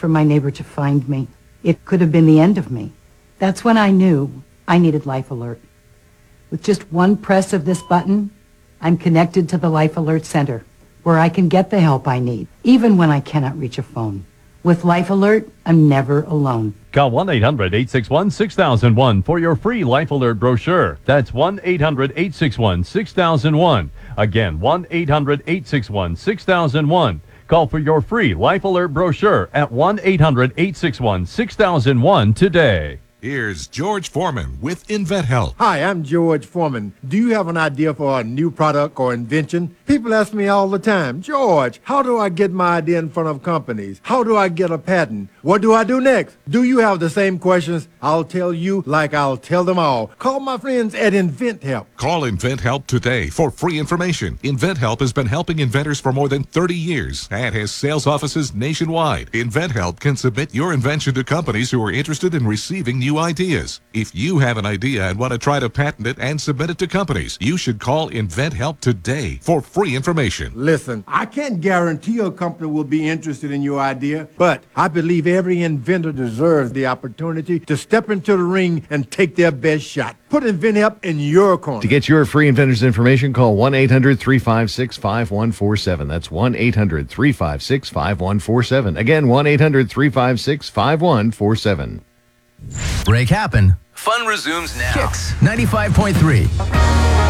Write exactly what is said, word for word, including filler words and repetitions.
for my neighbor to find me. It could have been the end of me. That's when I knew I needed Life Alert. With just one press of this button, I'm connected to the Life Alert Center, where I can get the help I need, even when I cannot reach a phone. With Life Alert, I'm never alone. Call one eight hundred eight six one six thousand one for your free Life Alert brochure. That's one eight hundred eight six one six thousand one. Again, one eight hundred eight six one six thousand one. Call for your free Life Alert brochure at one eight hundred eight six one six thousand one today. Here's George Foreman with InventHelp. Hi, I'm George Foreman. Do you have an idea for a new product or invention? People ask me all the time, George, how do I get my idea in front of companies? How do I get a patent? What do I do next? Do you have the same questions? I'll tell you like I'll tell them all. Call my friends at InventHelp. Call InventHelp today for free information. InventHelp has been helping inventors for more than thirty years and has sales offices nationwide. InventHelp can submit your invention to companies who are interested in receiving new ideas. If you have an idea and want to try to patent it and submit it to companies, you should call InventHelp today for free information. Listen, I can't guarantee a company will be interested in your idea, but I believe every inventor deserves the opportunity to step into the ring and take their best shot. Put InventHelp in your corner. To get your free inventor's information, call one eight hundred three five six five one four seven. That's one eight hundred three five six five one four seven. Again, one eight hundred three five six five one four seven. Break happened. Fun resumes now. Kicks ninety-five point three.